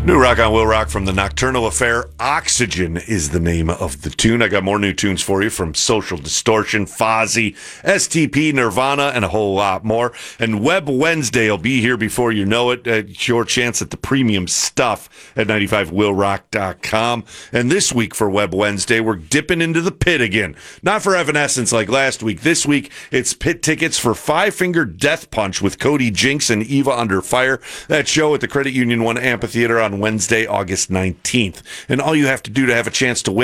New Rock on Will Rock from the Nocturnal Affair. Oxygen is the name of the tune. I got more new tunes for you from Social Distortion, Fozzy, STP, Nirvana, and a whole lot more. And Web Wednesday will be here before you know it. It's your chance at the premium stuff at 95willrock.com. And this week for Web Wednesday, we're dipping into the pit again. Not for Evanescence like last week. This week, it's pit tickets for Five Finger Death Punch with Cody Jinks and Eva Under Fire. That show at the Credit Union One Amphitheater on Wednesday, August 19th. And all you have to do to have a chance to win